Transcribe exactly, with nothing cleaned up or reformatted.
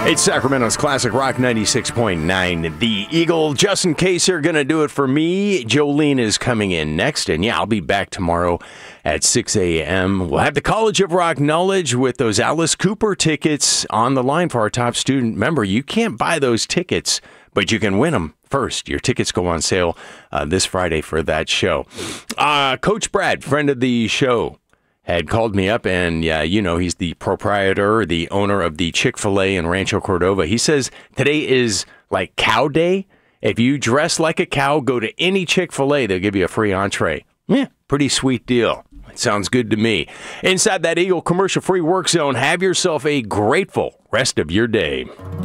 It's Sacramento's Classic Rock ninety-six point nine. The Eagle, Justin Case here, going to do it for me. Jolene is coming in next, and yeah, I'll be back tomorrow at six a.m. We'll have the College of Rock Knowledge with those Alice Cooper tickets on the line for our top student. Remember, you can't buy those tickets, but you can win them first. Your tickets go on sale uh, this Friday for that show. Uh, Coach Brad, friend of the show, had called me up, and yeah, you know, he's the proprietor, the owner of the Chick-fil-A in Rancho Cordova. He says today is like cow day. If you dress like a cow, go to any Chick-fil-A, they'll give you a free entree. Yeah, pretty sweet deal. It sounds good to me. Inside that Eagle commercial-free work zone, have yourself a grateful rest of your day.